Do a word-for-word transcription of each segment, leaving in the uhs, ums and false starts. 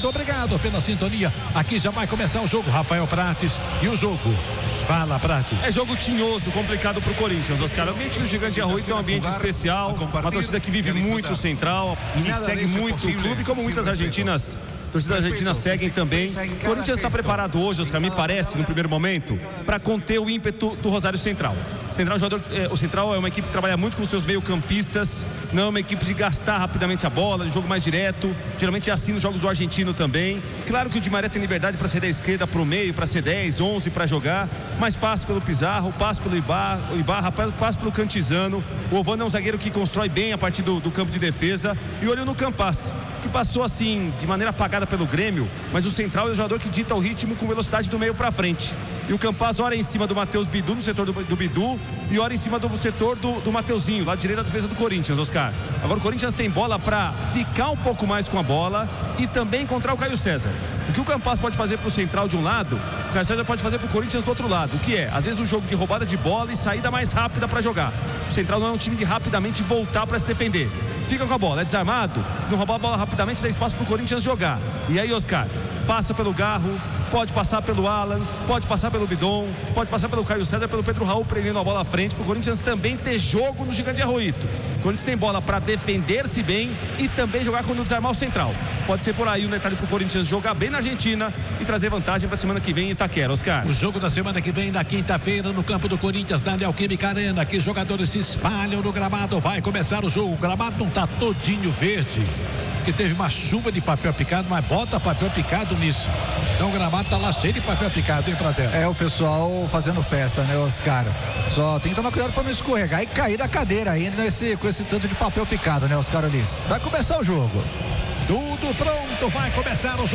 obrigado, obrigado pela sintonia. Aqui já vai começar o jogo, Rafael Prates. E o jogo? Fala, Prates. É jogo tinhoso, complicado pro Corinthians, Oscar. O ambiente do Gigante de Arroio tem um ambiente especial, uma torcida que vive muito o Central, que segue muito o clube, como muitas argentinas. Torcidas argentinas seguem também. O Corinthians está preparado hoje, Oscar, me parece, no primeiro momento, para conter o ímpeto do Rosário Central. Central, jogador, é, o Central é uma equipe que trabalha muito com os seus meio-campistas, não é uma equipe de gastar rapidamente a bola, de jogo mais direto. Geralmente é assim nos jogos do argentino também. Claro que o Di Maria tem liberdade para ser da esquerda para o meio, para ser dez, onze para jogar, mas passa pelo Pizarro, passa pelo Ibarra, o Ibarra passa pelo Cantizano. O Ovando é um zagueiro que constrói bem a partir do, do campo de defesa. E olho no Campas, que passou assim, de maneira apagada pelo Grêmio, mas o Central é o jogador que dita o ritmo com velocidade do meio para frente. E o Campas ora em cima do Matheus Bidu, no setor do, do Bidu, e ora em cima do setor do, do Mateuzinho, lá direito da defesa do Corinthians, Oscar. Agora o Corinthians tem bola para ficar um pouco mais com a bola e também encontrar o Caio César. O que o Campas pode fazer para o Central de um lado, o Caio César pode fazer para o Corinthians do outro lado. O que é? Às vezes um jogo de roubada de bola e saída mais rápida para jogar. O Central não é um time de rapidamente voltar para se defender. Fica com a bola, é desarmado, se não roubar a bola rapidamente dá espaço para o Corinthians jogar. E aí, Oscar, passa pelo Garro, pode passar pelo Alan, pode passar pelo Bidon, pode passar pelo Caio César, pelo Pedro Raul, prendendo a bola à frente, para o Corinthians também ter jogo no Gigante de Arroito. O Corinthians tem bola para defender-se bem e também jogar quando desarmar o Central. Pode ser por aí um detalhe para o Corinthians jogar bem na Argentina e trazer vantagem para a semana que vem em Itaquera, Oscar. O jogo da semana que vem, na quinta-feira, no campo do Corinthians, na Neoquímica Arena, que jogadores se espalham no gramado. Vai começar o jogo. O gramado não está todinho verde, que teve uma chuva de papel picado, mas bota papel picado nisso. Então o gramado tá lá cheio de papel picado, hein, Pradella? É, o pessoal fazendo festa, né, Oscar? Só tem que tomar cuidado para não escorregar e cair da cadeira ainda nesse, com esse tanto de papel picado, né, Oscar Ulisses? Vai começar o jogo. Tudo pronto, vai começar o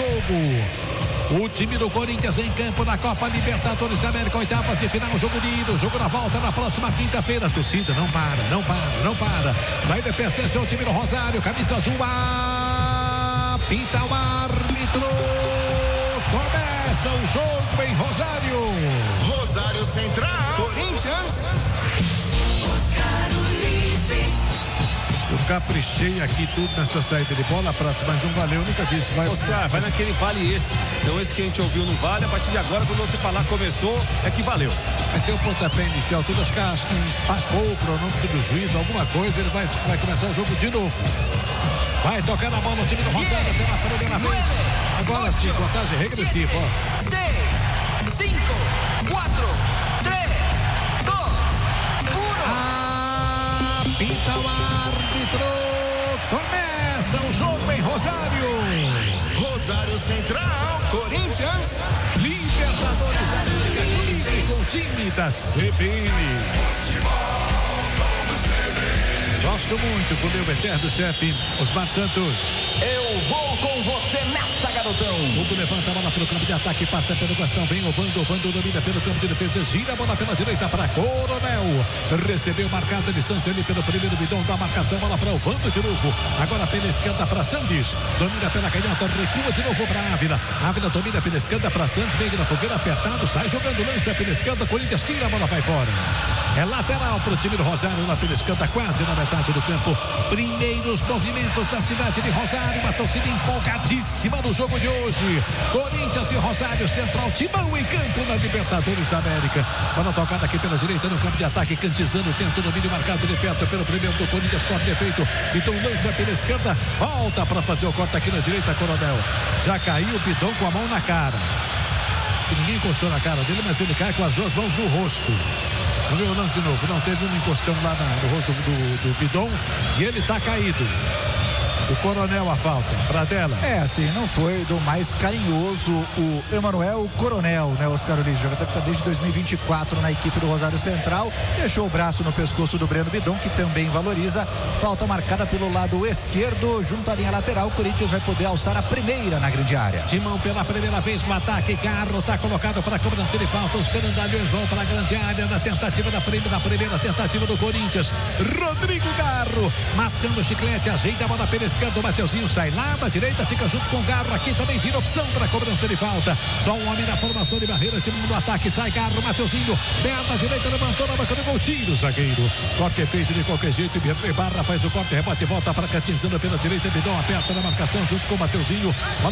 jogo. O time do Corinthians em campo na Copa Libertadores da América, oitavas de final, jogo de ida, jogo na volta na próxima quinta-feira. Torcida não para, não para, não para. Saída pertence ao time do Rosário, camisa azul, apita o árbitro. Começa o jogo em Rosário. Rosário Central, Corinthians. Oscar Ulisses. Eu caprichei aqui tudo nessa saída de bola, Prato, mas não valeu, nunca disse. Vai, Oscar, vai naquele vale esse. Então esse que a gente ouviu não vale, a partir de agora, quando você falar começou, é que valeu. Vai ter o pontapé inicial, tudo, acho que, acho que empacou o cronômetro do juiz, alguma coisa, ele vai, vai começar o jogo de novo. Vai tocar na bola o time do Rosário pela primeira vez. Agora sim, contagem regressiva. seis, cinco, quatro, três, dois, um. Apita o árbitro. Começa o jogo em Rosário. Rosário Central, Corinthians. Libertadores da América, com o time da C B N. Gosto muito com o meu eterno chefe, Osmar Santos. Eu vou com você nessa, garotão. Hugo levanta a bola pelo campo de ataque, passa pelo Gastão, vem Ovando, Ovando domina pelo campo de defesa, gira a bola pela direita para Coronel. Recebeu marcada a distância ali pelo primeiro bidão da marcação, bola para Ovando de novo. Agora pela esquerda para Sandes, domina pela canhota, recua de novo para Ávila. Ávila domina pela esquerda para Santos, meio na fogueira, apertado, sai jogando, lança pela esquerda, Corinthians tira, a bola vai fora. É lateral para o time do Rosário, lá pela esquerda, quase na metade do campo. Primeiros movimentos da cidade de Rosário, uma torcida empolgadíssima no jogo de hoje. Corinthians e Rosário Central, timão em campo na Libertadores da América. Bola tocada aqui pela direita no campo de ataque, Cantizano tenta o domínio marcado de perto pelo primeiro do Corinthians, corte é feito. Então lança pela esquerda, volta para fazer o corte aqui na direita, Coronel. Já caiu o Bidon com a mão na cara. Ninguém encostou na cara dele, mas ele cai com as duas mãos no rosto. Vamos ver o lance de novo. Não, teve um encostão lá na, no rosto do, do Bidon e ele tá caído. O Coronel a falta, Pradella. É, assim, não foi do mais carinhoso o Emanuel Coronel, né, Oscar Ulisses, jogador que está desde dois mil e vinte e quatro na equipe do Rosário Central, deixou o braço no pescoço do Breno Bidon, que também valoriza. Falta marcada pelo lado esquerdo, junto à linha lateral. O Corinthians vai poder alçar a primeira na grande área. Timão pela primeira vez no ataque, Carro tá colocado para a cobrança de falta. Os grandalhões vão para a grande área na tentativa da primeira, da primeira tentativa do Corinthians. Rodrigo Garro mascando o chiclete, ajeita a bola pela esquerda. O Mateuzinho sai lá da direita, fica junto com o Garro. Aqui também vira opção para a cobrança de falta. Só um homem na formação de barreira, time do ataque, sai Garro, Mateuzinho, perna direita, levantou na banca do gol, tiro, zagueiro. Corte é feito de qualquer jeito, e Barra faz o corte, rebate e volta para Cantizano pela direita, Bidon aperta na marcação junto com o Mateuzinho.